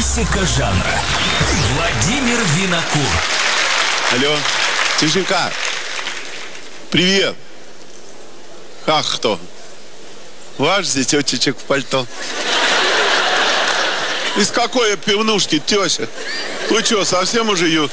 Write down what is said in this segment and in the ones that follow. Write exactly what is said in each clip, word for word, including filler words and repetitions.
Классика жанра. Владимир Винокур. Алло, тетенька, привет. Ах, кто? Ваш зятечек в пальто. Из какой пивнушки, теща? Вы что, совсем уже ее...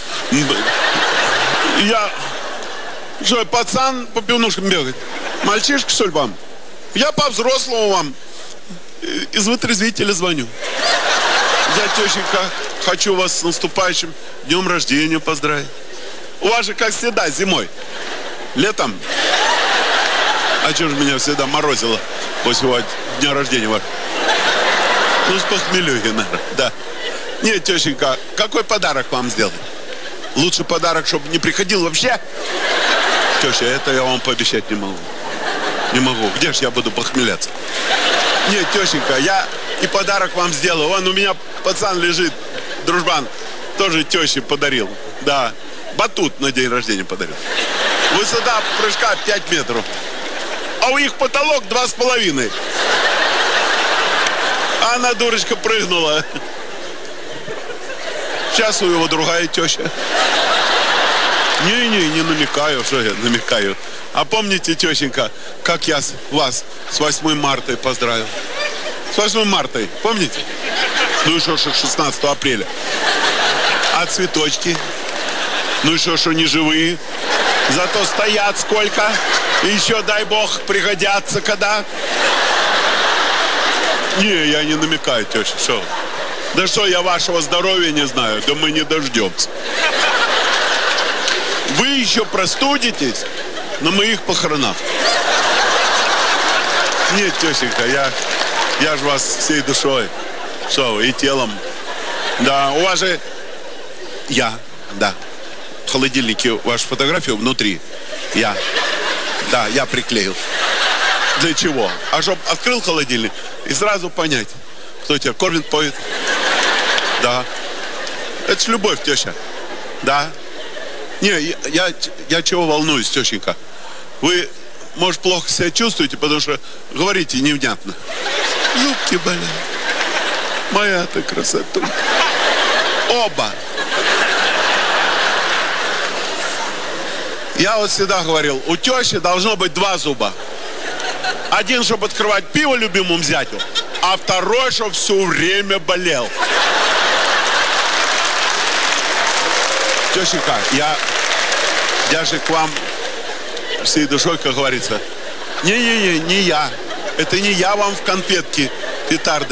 Я... Что, пацан по пивнушкам бегает? Мальчишка, что ли, вам? Я по-взрослому вам из вытрезвителя звоню. Я, тещенька, хочу вас с наступающим днем рождения поздравить. У вас же, как всегда, зимой. Летом. А что же меня всегда морозило после дня рождения вашего? Ну, с похмелюги, наверное, да. Нет, тещенька, какой подарок вам сделать? Лучше подарок, чтобы не приходил вообще. Теща, это я вам пообещать не могу. Не могу. Где же я буду похмеляться? Нет, тещенька, я и подарок вам сделаю. Вон у меня пацан лежит, дружбан, тоже теще подарил. Да, батут на день рождения подарил. Высота прыжка пять метров. А у них потолок два с половиной. А она, дурочка, прыгнула. Сейчас у его другая теща. Не-не, не намекаю, что я намекаю. А помните, тещенька, как я вас с восьмым марта поздравил? С восьмым марта, помните? Ну и что, что шестнадцатого апреля? А цветочки? Ну и что, что не живые? Зато стоят сколько. И еще, дай бог, пригодятся когда. Не, я не намекаю, теща, что? Да что, я вашего здоровья не знаю, да мы не дождемся. Вы еще простудитесь на моих похоронах. Нет, тещенька, я, я же вас всей душой. Что вы, и телом. Да, у вас же... Я, да. В холодильнике вашу фотографию внутри. Я. Да, я приклеил. Для чего? А чтоб открыл холодильник и сразу понять, кто тебя кормит, поет. Да. Это ж любовь, теща. Да. Не, я, я, я чего волнуюсь, тещенька? Вы, может, плохо себя чувствуете, потому что говорите невнятно. Зубки болят. Моя ты красота. Оба. Я вот всегда говорил, у тещи должно быть два зуба. Один, чтобы открывать пиво любимому зятю, а второй, чтобы все время болел. Тещенька, я, я же к вам всей душой, как говорится. Не-не-не, не я. Это не я вам в конфетки петарды